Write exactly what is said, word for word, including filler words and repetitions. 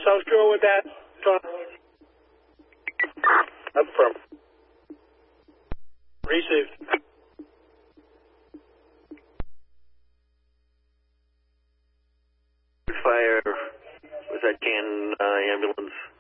South Shore with that, Tom? Affirm. Received. Fire, was that Can uh, ambulance?